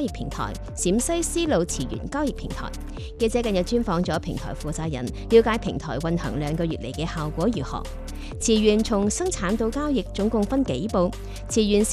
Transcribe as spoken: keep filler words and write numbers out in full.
易平台陝西絲路詞源交易平台。記者近日專訪咗平台負責人，了解平台運行兩個月嚟嘅效果如何。詞源從生產到交易總共分幾步，詞源